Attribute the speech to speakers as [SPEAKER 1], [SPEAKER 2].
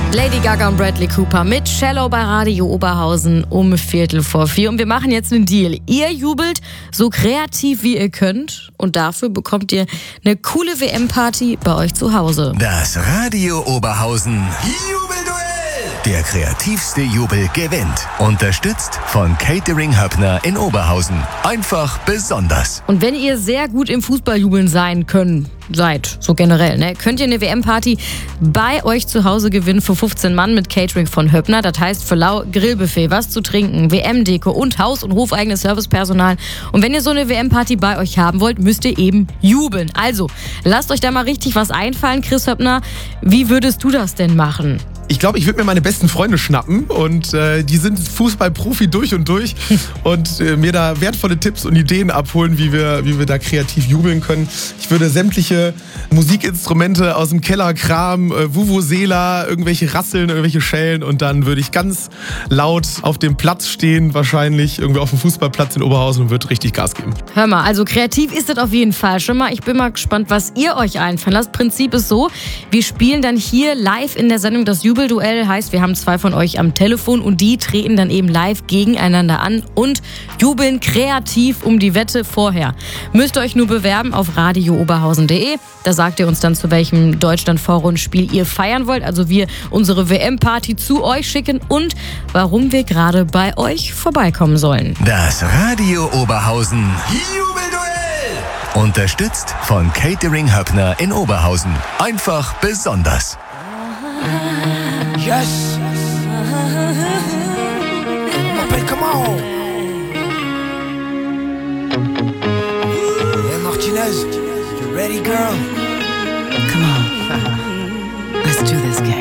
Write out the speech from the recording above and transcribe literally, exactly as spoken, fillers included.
[SPEAKER 1] Lady Gaga und Bradley Cooper mit Shallow bei Radio Oberhausen um Viertel vor vier. Und wir machen jetzt einen Deal. Ihr jubelt so kreativ wie ihr könnt und dafür bekommt ihr eine coole W M-Party bei euch zu Hause.
[SPEAKER 2] Das Radio Oberhausen Jubelduell. Der kreativste Jubel gewinnt. Unterstützt von Catering Höppner in Oberhausen. Einfach besonders.
[SPEAKER 1] Und wenn ihr sehr gut im Fußballjubeln sein könnt, seid, so generell, ne, könnt ihr eine W M-Party bei euch zu Hause gewinnen für fünfzehn Mann mit Catering von Höppner. Das heißt für lau Grillbuffet, was zu trinken, W M-Deko und Haus- und hofeigenes Servicepersonal. Und wenn ihr so eine W M-Party bei euch haben wollt, müsst ihr eben jubeln. Also, lasst euch da mal richtig was einfallen, Chris Höppner. Wie würdest du das denn machen?
[SPEAKER 3] Ich glaube, ich würde mir meine besten Freunde schnappen und äh, die sind Fußballprofi durch und durch und äh, mir da wertvolle Tipps und Ideen abholen, wie wir, wie wir da kreativ jubeln können. Ich würde sämtliche Musikinstrumente aus dem Keller kramen, äh, Vuvuzela, irgendwelche Rasseln, irgendwelche Schellen und dann würde ich ganz laut auf dem Platz stehen, wahrscheinlich irgendwie auf dem Fußballplatz in Oberhausen und würde richtig Gas geben.
[SPEAKER 1] Hör mal, also kreativ ist das auf jeden Fall schon mal. Ich bin mal gespannt, was ihr euch einfallen lasst. Prinzip ist so, wir spielen dann hier live in der Sendung das Jubel Duell, heißt, wir haben zwei von euch am Telefon und die treten dann eben live gegeneinander an und jubeln kreativ um die Wette vorher. Müsst ihr euch nur bewerben auf radio oberhausen punkt de. Da sagt ihr uns dann, zu welchem Deutschland-Vorrundenspiel ihr feiern wollt. Also wir unsere W M-Party zu euch schicken und warum wir gerade bei euch vorbeikommen sollen.
[SPEAKER 2] Das Radio Oberhausen Jubelduell. Unterstützt von Catering Höppner in Oberhausen. Einfach besonders.
[SPEAKER 4] Yes. Appelle comment? Hey Martinez, you ready, girl?
[SPEAKER 5] Come on. Let's do this, gang.